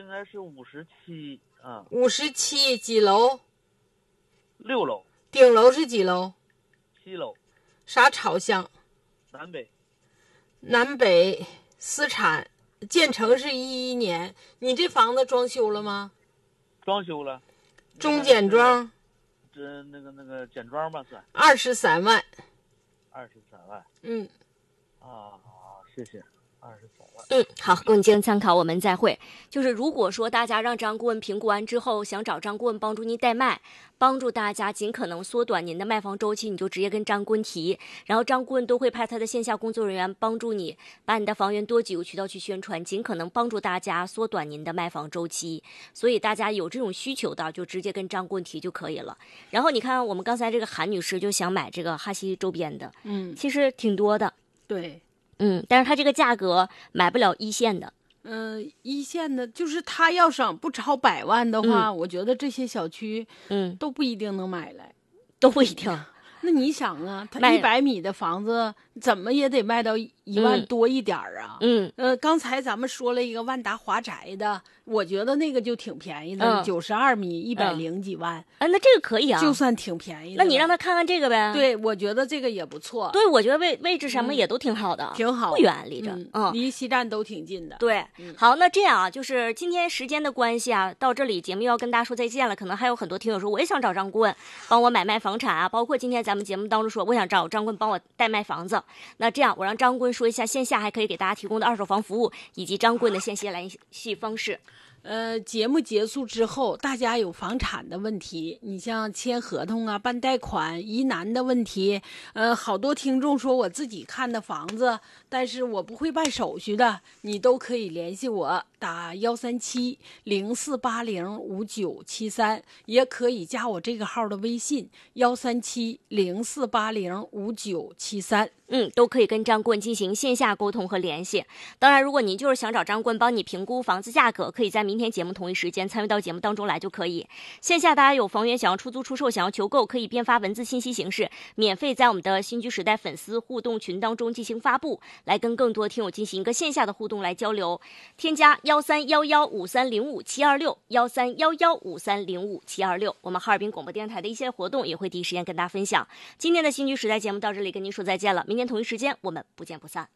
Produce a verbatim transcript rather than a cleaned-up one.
应该是五十七啊。 五十七几楼？ 六楼。 顶楼是几楼？ 七楼。 啥朝向？ 南北。 南北私产，建成是一一年。你这房子装修了吗？ 装修了。 中简装。 这那个那个简装吧算。 二十三万。 二十三万。 嗯。 啊，谢谢。二十三万。 嗯，好，供你经参考，我们再会。就是如果说大家让张顾问评估完之后，想找张顾问帮助您代卖，帮助大家尽可能缩短您的卖房周期，你就直接跟张顾问提，然后张顾问都会派他的线下工作人员帮助你把你的房源多几个渠道去宣传，尽可能帮助大家缩短您的卖房周期。所以大家有这种需求的，就直接跟张顾问提就可以了。然后你看我们刚才这个韩女士就想买这个哈希周边的， 嗯， 其实挺多的。 对。 嗯，但是它这个价格买不了一线的。 嗯、呃，一线的，就是他要想不超百万的话，嗯、我觉得这些小区， 嗯， 都不一定能买来， 都不一定。 那你想啊，他一百米的房子怎么也得卖到一万多一点啊。 嗯， 呃，刚才咱们说了一个万达华宅的，我觉得那个就挺便宜的，九十二米一百零几万。 啊，那这个可以啊， 就算挺便宜的。 那你让他看看这个呗。 对，我觉得这个也不错。 对，我觉得位位置什么也都挺好的， 挺好， 不远离着， 嗯，嗯离西站都挺近的。 对， 嗯、 好，那这样啊，就是今天时间的关系啊，到这里节目要跟大家说再见了。可能还有很多听友说，我也想找张顾问帮我买卖房产啊，包括今天咱们节目当中说，我想找张顾问帮我代卖房子。那这样，我让张顾问说一下线下还可以给大家提供的二手房服务，以及张顾问的线下联系方式。 呃，节目结束之后，大家有房产的问题，你像签合同啊、办贷款、疑难的问题，呃，好多听众说我自己看的房子，但是我不会办手续的，你都可以联系我，打幺三七零四八零五九七三，也可以加我这个号的微信幺三七零四八零五九七三。 嗯，都可以跟张顾问进行线下沟通和联系。当然，如果您就是想找张顾问帮你评估房子价格，可以在明天节目同一时间参与到节目当中来就可以。线下大家有房源想要出租出售，想要求购，可以编发文字信息形式，免费在我们的新居时代粉丝互动群当中进行发布，来跟更多听友进行一个线下的互动来交流。添加幺三幺幺五三零五七二六幺三幺幺五三零五七二六，我们哈尔滨广播电台的一些活动也会第一时间跟大家分享。今天的新居时代节目到这里跟您说再见了。明天同一时间我们不见不散。